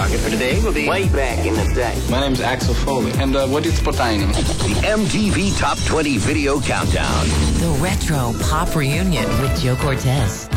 target for today will be way back in the day. My name's Axel Foley, and what is Potaining? The MTV Top 20 Video Countdown. The Retro Pop Reunion with Joe Cortez.